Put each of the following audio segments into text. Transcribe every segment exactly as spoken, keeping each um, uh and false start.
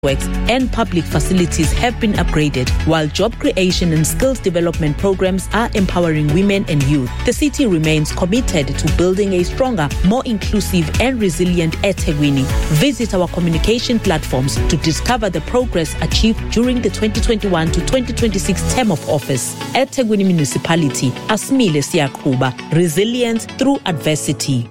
networks and public facilities have been upgraded, while job creation and skills development programs are empowering women and youth. The city remains committed to building a stronger, more inclusive and resilient eThekwini. Visit our communication platforms to discover the progress achieved during the twenty twenty-one to twenty twenty-six term of office. eThekwini Municipality, Asmile Siyakuba, resilience through adversity.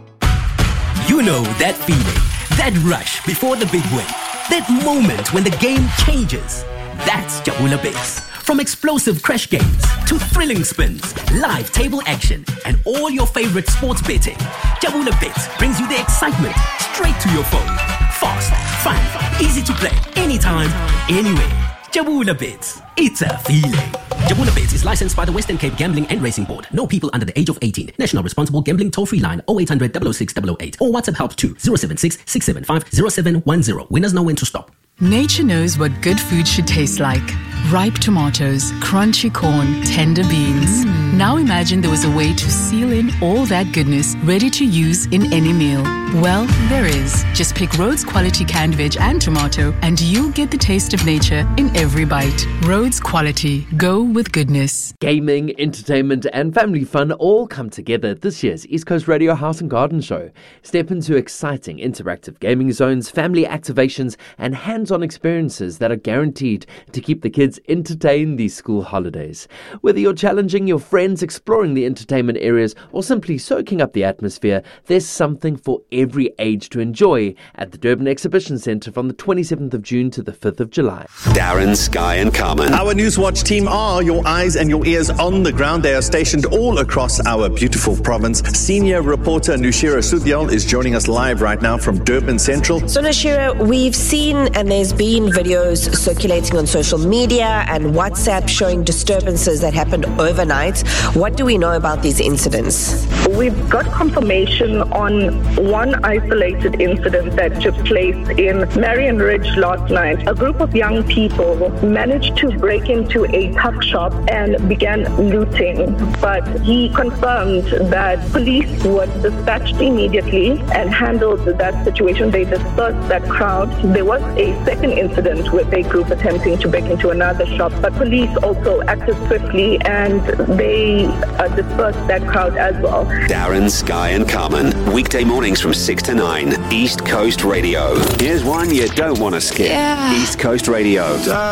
You know that feeling, that rush before the big win, that moment when the game changes. That's Jabula Bits. From explosive crash games to thrilling spins, live table action, and all your favorite sports betting, Jabula Bits brings you the excitement straight to your phone. Fast, fun, easy to play, anytime, anywhere. Jabula Bits. It's a feeling. Jabula Bits is licensed by the Western Cape Gambling and Racing Board. No people under the age of eighteen. National Responsible Gambling Toll-Free Line oh eight hundred, double oh six, double oh eight or WhatsApp help to zero seven six, six seven five, zero seven one zero. Winners know when to stop. Nature knows what good food should taste like. Ripe tomatoes, crunchy corn, tender beans. Mm. Now imagine there was a way to seal in all that goodness, ready to use in any meal. Well, there is. Just pick Rhodes Quality canned veg and tomato, and you'll get the taste of nature in every bite. Rhodes Quality. Go with goodness. Gaming, entertainment, and family fun all come together at this year's East Coast Radio House and Garden Show. Step into exciting interactive gaming zones, family activations, and hands-on experiences that are guaranteed to keep the kids entertained these school holidays. Whether you're challenging your friends, exploring the entertainment areas, or simply soaking up the atmosphere, there's something for every age to enjoy at the Durban Exhibition Centre from the twenty-seventh of June to the fifth of July. Darren, Sky and Carmen. Our Newswatch team are your eyes and your ears on the ground. They are stationed all across our beautiful province. Senior reporter Nushira Sudhyal is joining us live right now from Durban Central. So Nushira, we've seen and there's been videos circulating on social media and WhatsApp showing disturbances that happened overnight. What do we know about these incidents? We've got confirmation on one isolated incident that took place in Marion Ridge last night. A group of young people managed to break into a tuck shop and began looting, but he confirmed that police were dispatched immediately and handled that situation. They dispersed that crowd. There was a second incident with a group attempting to break into another shop, but police also acted swiftly and they uh, dispersed that crowd as well. Darren, Sky and Carmen, weekday mornings from six to nine, East Coast Radio. Here's one you don't want to skip. Yeah. East Coast Radio.